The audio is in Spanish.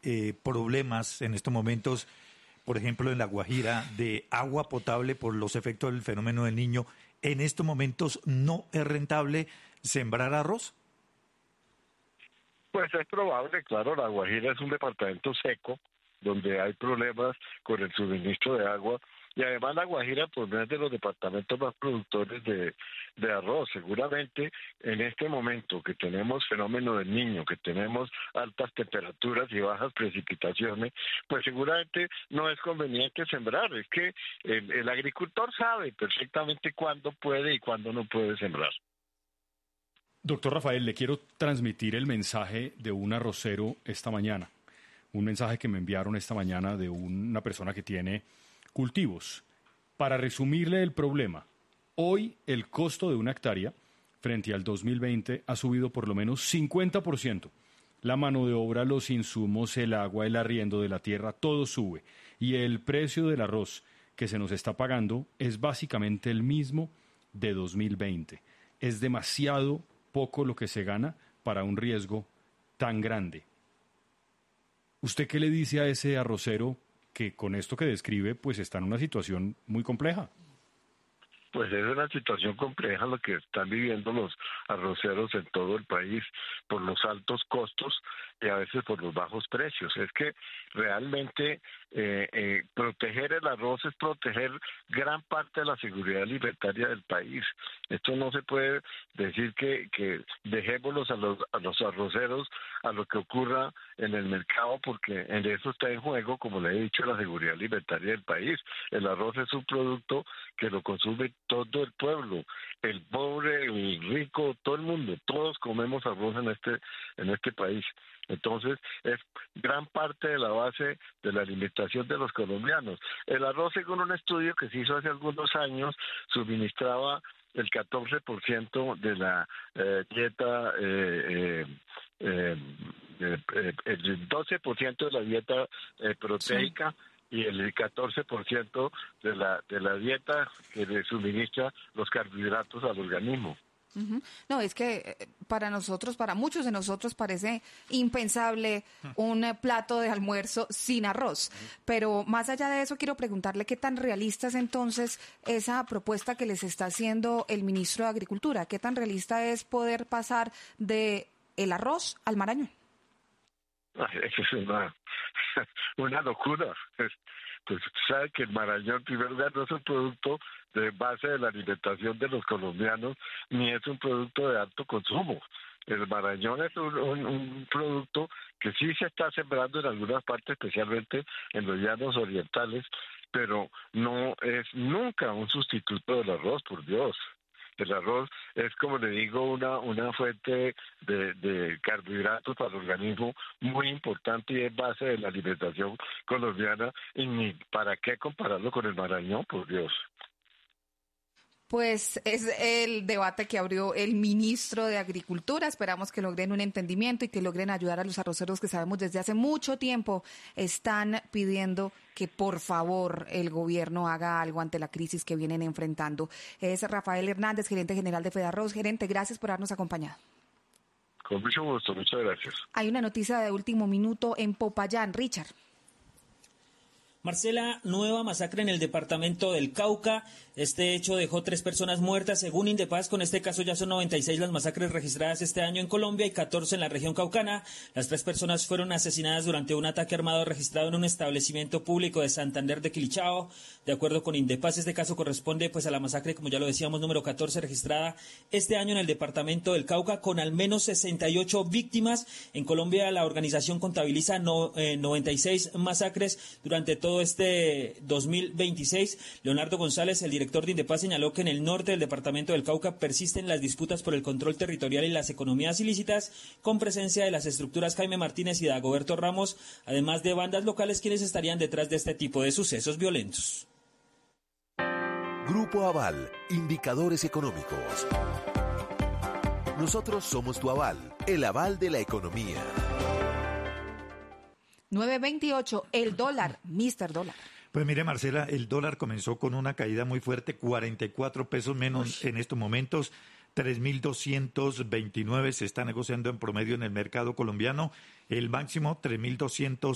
problemas en estos momentos, por ejemplo, en La Guajira, de agua potable por los efectos del fenómeno del Niño. ¿En estos momentos no es rentable sembrar arroz? Pues es probable, claro, La Guajira es un departamento seco, donde hay problemas con el suministro de agua, y además La Guajira pues no es de los departamentos más productores de arroz. Seguramente en este momento que tenemos fenómeno del Niño, que tenemos altas temperaturas y bajas precipitaciones, pues seguramente no es conveniente sembrar. Es que el agricultor sabe perfectamente cuándo puede y cuándo no puede sembrar. Doctor Rafael, le quiero transmitir el mensaje de un arrocero esta mañana. Un mensaje que me enviaron esta mañana de una persona que tiene cultivos. Para resumirle el problema, hoy el costo de una hectárea frente al 2020 ha subido por lo menos 50%. La mano de obra, los insumos, el agua, el arriendo de la tierra, todo sube. Y el precio del arroz que se nos está pagando es básicamente el mismo de 2020. Es demasiado poco lo que se gana para un riesgo tan grande. ¿Usted qué le dice a ese arrocero que con esto que describe pues está en una situación muy compleja? Pues es una situación compleja lo que están viviendo los arroceros en todo el país por los altos costos y a veces por los bajos precios. Es que realmente proteger el arroz es proteger gran parte de la seguridad alimentaria del país. Esto no se puede decir que dejémoslos a los arroceros a lo que ocurra en el mercado, porque en eso está en juego, como le he dicho, la seguridad alimentaria del país. El arroz es un producto que lo consume todo el pueblo, el pobre, el rico, todo el mundo, todos comemos arroz en este país. Entonces, es gran parte de la base de la alimentación de los colombianos. El arroz, según un estudio que se hizo hace algunos años, suministraba el 14% de la dieta, el 12% de la dieta proteica, sí, y el 14% de la dieta que le suministra los carbohidratos al organismo. Uh-huh. No, es que para nosotros, para muchos de nosotros parece impensable un plato de almuerzo sin arroz. Pero más allá de eso, quiero preguntarle qué tan realista es entonces esa propuesta que les está haciendo el ministro de Agricultura. ¿Qué tan realista es poder pasar de el arroz al marañón? Eso es una locura. Pues sabe que el marañón, en primer lugar, no es un producto de base de la alimentación de los colombianos, ni es un producto de alto consumo. El marañón es un producto que sí se está sembrando en algunas partes, especialmente en los llanos orientales, pero no es nunca un sustituto del arroz, por Dios. El arroz es, como le digo, una fuente de carbohidratos para el organismo muy importante y es base de la alimentación colombiana. Y ni para qué compararlo con el marañón, por Dios. Pues es el debate que abrió el ministro de Agricultura. Esperamos que logren un entendimiento y que logren ayudar a los arroceros que sabemos desde hace mucho tiempo están pidiendo que por favor el gobierno haga algo ante la crisis que vienen enfrentando. Es Rafael Hernández, gerente general de Fedarroz. Gerente, gracias por habernos acompañado. Con mucho gusto, muchas gracias. Hay una noticia de último minuto en Popayán. Richard. Marcela, nueva masacre en el departamento del Cauca. Este hecho dejó 3 personas muertas. Según Indepaz, con este caso ya son 96 las masacres registradas este año en Colombia y 14 en la región caucana. Las 3 personas fueron asesinadas durante un ataque armado registrado en un establecimiento público de Santander de Quilichao. De acuerdo con Indepaz, este caso corresponde pues a la masacre, como ya lo decíamos, número 14 registrada este año en el departamento del Cauca, con al menos 68 víctimas. En Colombia la organización contabiliza 96 masacres durante todo este 2026. Leonardo González, el director de Indepaz, señaló que en el norte del departamento del Cauca persisten las disputas por el control territorial y las economías ilícitas, con presencia de las estructuras Jaime Martínez y Dagoberto Ramos, además de bandas locales quienes estarían detrás de este tipo de sucesos violentos. Grupo Aval, indicadores económicos. Nosotros somos tu aval, el aval de la economía. 9.28, el dólar, Mr. Dólar. Pues mire, Marcela, el dólar comenzó con una caída muy fuerte, 44 pesos menos en estos momentos, 3.229 se está negociando en promedio en el mercado colombiano, el máximo 3.200